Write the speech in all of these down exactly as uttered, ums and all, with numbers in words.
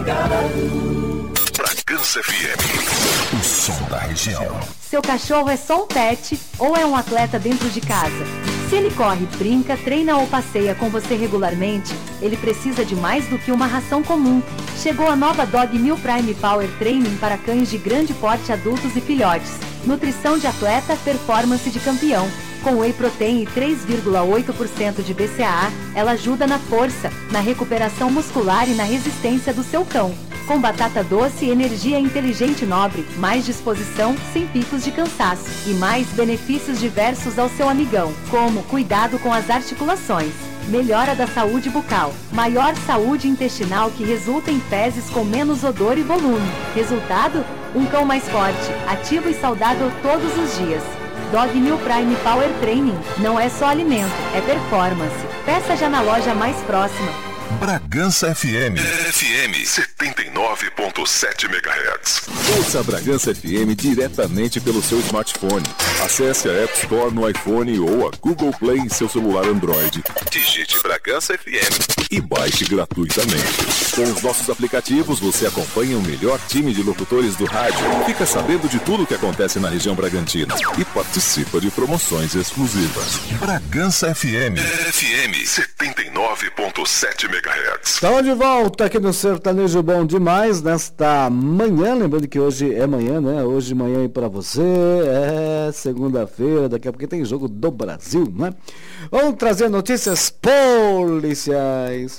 ligado. Bragança F M, o som da região. Seu cachorro é só um pet ou é um atleta dentro de casa? Se ele corre, brinca, treina ou passeia com você regularmente, ele precisa de mais do que uma ração comum. Chegou a nova Dog Meal Prime Power Training para cães de grande porte, adultos e filhotes. Nutrição de atleta, performance de campeão. Com Whey Protein e três vírgula oito por cento de B C A A, ela ajuda na força, na recuperação muscular e na resistência do seu cão. Com batata doce, energia inteligente e nobre, mais disposição, sem picos de cansaço e mais benefícios diversos ao seu amigão, como cuidado com as articulações, melhora da saúde bucal, maior saúde intestinal que resulta em fezes com menos odor e volume. Resultado? Um cão mais forte, ativo e saudável todos os dias. Dog Meal Prime Power Training não é só alimento, é performance. Peça já na loja mais próxima. Bragança F M. F M setenta e nove ponto sete megahertz. Ouça a Bragança F M diretamente pelo seu smartphone. Acesse a App Store no iPhone ou a Google Play em seu celular Android. Digite Bragança F M e baixe gratuitamente. Com os nossos aplicativos, você acompanha o melhor time de locutores do rádio, fica sabendo de tudo o que acontece na região Bragantina e participa de promoções exclusivas. Bragança F M. F M setenta e nove ponto sete megahertz. Estamos de volta aqui no Sertanejo Bom Demais nesta manhã, lembrando que hoje é manhã, né? Hoje manhã aí pra você, é segunda-feira, daqui a pouco tem jogo do Brasil, né? Vamos trazer notícias policiais.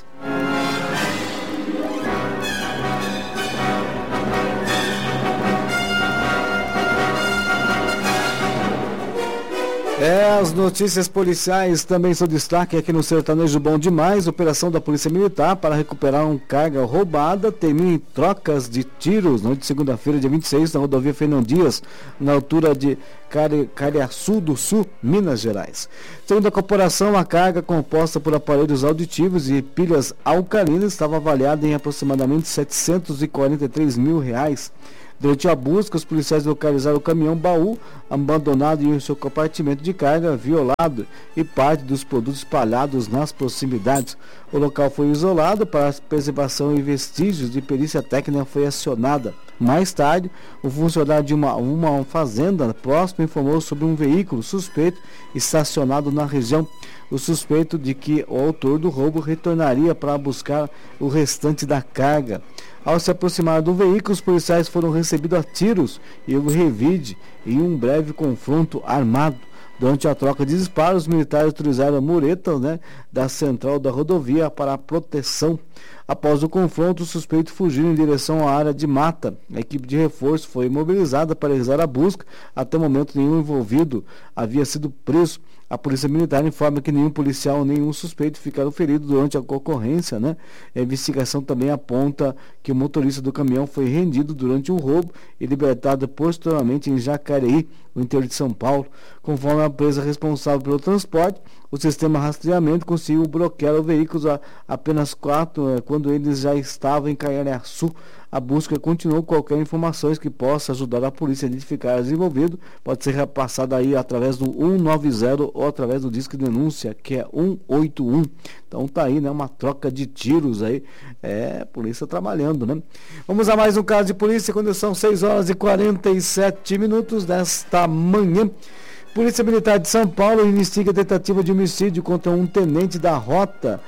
É, as notícias policiais também são destaque aqui no Sertanejo Bom Demais. Operação da Polícia Militar para recuperar uma carga roubada termina em trocas de tiros. Noite de segunda-feira, dia vinte e seis, na rodovia Fernão Dias, na altura de Cari, Cariaçu do Sul, Minas Gerais. Segundo a corporação, a carga composta por aparelhos auditivos e pilhas alcalinas estava avaliada em aproximadamente setecentos e quarenta e três mil reais. Durante a busca, os policiais localizaram o caminhão baú abandonado em seu compartimento de carga violado e parte dos produtos espalhados nas proximidades. O local foi isolado para a preservação e vestígios de perícia técnica foi acionada. Mais tarde, o funcionário de uma, uma fazenda próxima informou sobre um veículo suspeito estacionado na região. O suspeito de que o autor do roubo retornaria para buscar o restante da carga. Ao se aproximar do veículo, os policiais foram recebidos a tiros e houve revide em um breve confronto armado. Durante a troca de disparos, os militares utilizaram a mureta, né, da central da rodovia para a proteção. Após o confronto, o suspeito fugiu em direção à área de mata. A equipe de reforço foi mobilizada para realizar a busca. Até o momento, nenhum envolvido havia sido preso. A Polícia Militar informa que nenhum policial, nenhum suspeito ficaram feridos durante a ocorrência, né? A investigação também aponta que o motorista do caminhão foi rendido durante um roubo e libertado posteriormente em Jacareí, no interior de São Paulo. Conforme a empresa responsável pelo transporte, o sistema rastreamento conseguiu bloquear o veículo a apenas quatro, eh, quando eles já estavam em Caiaçu. A busca continuou. Qualquer informação que possa ajudar a polícia a identificar os envolvidos pode ser repassada aí através do cento e noventa ou através do disco de denúncia, que é cento e oitenta e um. Então tá aí, né, uma troca de tiros aí, é, polícia trabalhando, né? Vamos a mais um caso de polícia quando são seis horas e quarenta e sete minutos desta manhã. Polícia Militar de São Paulo investiga a tentativa de homicídio contra um tenente da rota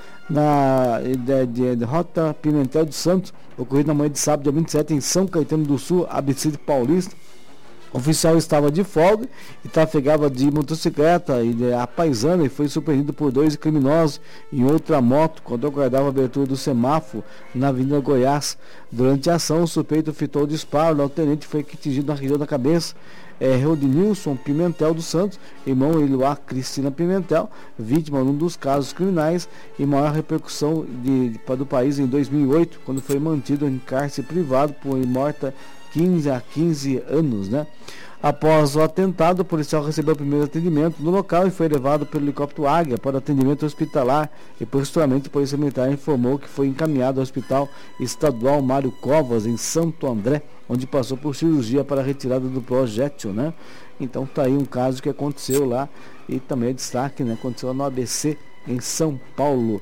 na de, de, de Rota Pimentel dos Santos, ocorrido na manhã de sábado, dia vinte e sete, em São Caetano do Sul, A B C Paulista. O oficial estava de folga e trafegava de motocicleta e de, a paisana e foi surpreendido por dois criminosos em outra moto quando aguardava a abertura do semáforo na Avenida Goiás. Durante a ação, o suspeito fitou o disparo, o tenente foi atingido na região da cabeça. É, Rodnilson Pimentel dos Santos, irmão Eloá Cristina Pimentel, vítima num dos casos criminais e maior repercussão de, de, do país em dois mil e oito, quando foi mantido em cárcere privado por morta quinze a quinze anos, né? Após o atentado, o policial recebeu o primeiro atendimento no local e foi levado pelo helicóptero Águia para atendimento hospitalar e posteriormente a Polícia Militar informou que foi encaminhado ao Hospital Estadual Mário Covas, em Santo André, onde passou por cirurgia para a retirada do projétil, né? Então tá aí um caso que aconteceu lá e também é destaque, né? Aconteceu no A B C em São Paulo.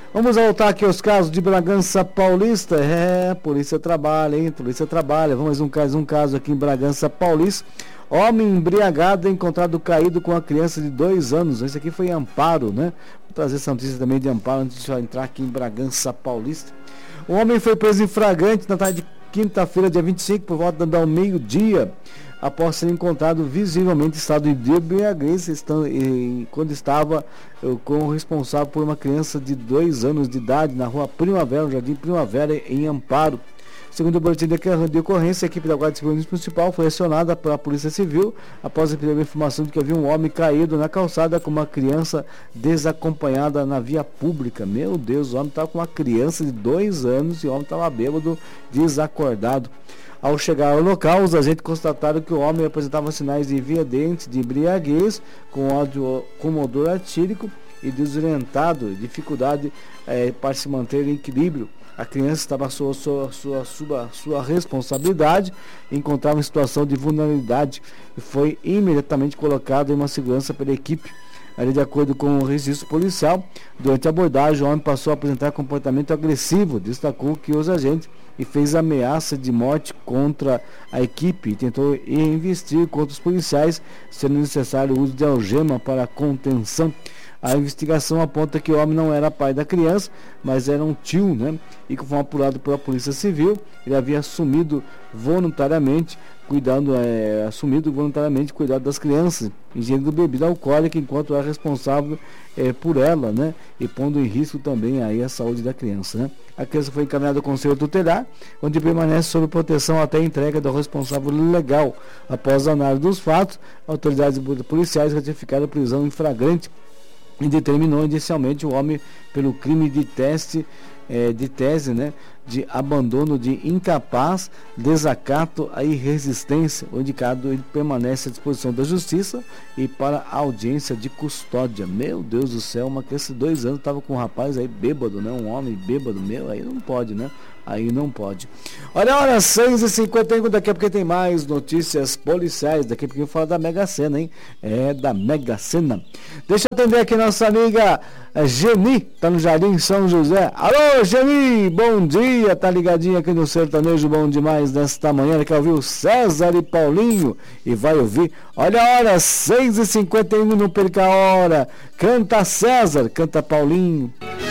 Vamos voltar aqui aos casos de Bragança Paulista. É, polícia trabalha, hein? Polícia trabalha. Vamos um caso, um caso aqui em Bragança Paulista. Homem embriagado encontrado caído com a criança de dois anos. Esse aqui foi em Amparo, né? Vou trazer essa notícia também de Amparo antes de entrar aqui em Bragança Paulista. O homem foi preso em flagrante na tarde de quinta-feira, dia vinte e cinco, por volta do meio-dia, após ser encontrado visivelmente em estado de embriaguez, quando estava com o responsável por uma criança de dois anos de idade na rua Primavera, no Jardim Primavera, em Amparo. Segundo o boletim de ocorrência, a equipe da Guarda Civil Municipal foi acionada pela Polícia Civil após receber a informação de que havia um homem caído na calçada com uma criança desacompanhada na via pública. Meu Deus, o homem estava com uma criança de dois anos e o homem estava bêbado, desacordado. Ao chegar ao local, os agentes constataram que o homem apresentava sinais de evidente de embriaguez, com ódio, com odor etílico e desorientado, dificuldade eh, para se manter em equilíbrio. A criança estava sob sua, sua, sua, sua responsabilidade e encontrava em situação de vulnerabilidade e foi imediatamente colocado em uma segurança pela equipe. Ali, de acordo com o registro policial, durante a abordagem, o homem passou a apresentar comportamento agressivo, destacou que os agentes e fez ameaça de morte contra a equipe e tentou investir contra os policiais, sendo necessário o uso de algema para contenção. A investigação aponta que o homem não era pai da criança, mas era um tio, né? E conforme apurado pela Polícia Civil, ele havia assumido voluntariamente, cuidando, é, assumido voluntariamente cuidado das crianças, ingerindo bebida alcoólica enquanto era responsável é, por ela, né? E pondo em risco também aí a saúde da criança, né? A criança foi encaminhada ao Conselho Tutelar, onde permanece sob proteção até a entrega do responsável legal. Após a análise dos fatos, autoridades policiais ratificaram a prisão em flagrante e determinou inicialmente o homem pelo crime de teste, eh, de tese, né, de abandono de incapaz, desacato à irresistência. O indicado ele permanece à disposição da justiça e para a audiência de custódia. Meu Deus do céu, uma criança de dois anos estava com um rapaz aí bêbado, né, um homem bêbado, meu, aí não pode, né? Aí não pode. Olha a hora, seis e cinquenta e um, daqui a pouco tem mais notícias policiais. Daqui a pouco eu falo da Mega Sena, hein? É, da Mega Sena. Deixa eu atender aqui nossa amiga Geni, tá no Jardim São José. Alô, Geni, bom dia, tá ligadinha aqui no Sertanejo Bom Demais nesta manhã. Quer ouvir o César e Paulinho? E vai ouvir. Olha a hora, seis e cinquenta e um, não perca a hora. Canta César, canta Paulinho.